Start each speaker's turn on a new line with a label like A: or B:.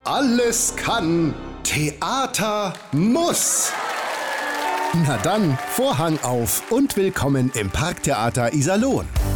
A: Alles kann, Theater muss. Na dann, Vorhang auf und willkommen im Parktheater Iserlohn.